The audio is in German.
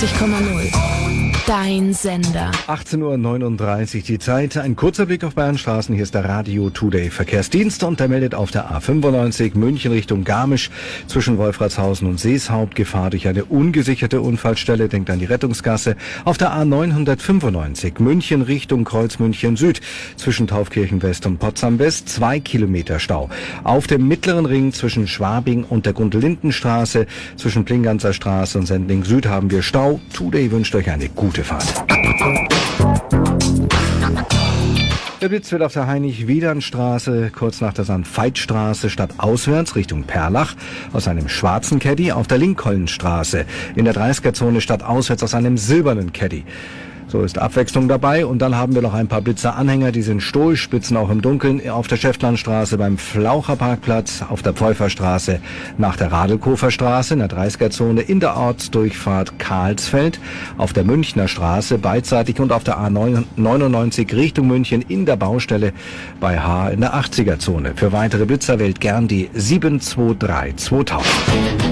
94,0. Dein Sender. 18:39 Uhr die Zeit. Ein kurzer Blick auf Bayernstraßen. Hier ist der Radio Today Verkehrsdienst und der meldet auf der A95 München Richtung Garmisch zwischen Wolfratshausen und Seeshaupt Gefahr durch eine ungesicherte Unfallstelle. Denkt an die Rettungsgasse. Auf der A995 München Richtung Kreuzmünchen Süd zwischen Taufkirchen West und Potsdam West 2 Kilometer Stau. Auf dem mittleren Ring zwischen Schwabing und der Gundelindenstraße zwischen Plinganzer Straße und Sendling Süd haben wir Stau. Today wünscht euch eine gute Fahrt. Der Blitz wird auf der Heinrich-Wiedern-Straße kurz nach der St. Veit-Straße stadtauswärts Richtung Perlach aus einem schwarzen Caddy auf der Lincolnstraße in der 30er-Zone stadtauswärts aus einem silbernen Caddy. So ist Abwechslung dabei und dann haben wir noch ein paar Blitzeranhänger, die sind Stohlspitzen auch im Dunkeln auf der Schäftlarnstraße beim Flaucherparkplatz, auf der Pfeuferstraße nach der Radelkofer-Straße in der 30er-Zone in der Ortsdurchfahrt Karlsfeld, auf der Münchner Straße beidseitig und auf der A99 Richtung München in der Baustelle bei H in der 80er-Zone. Für weitere Blitzer wählt gern die 723 2000.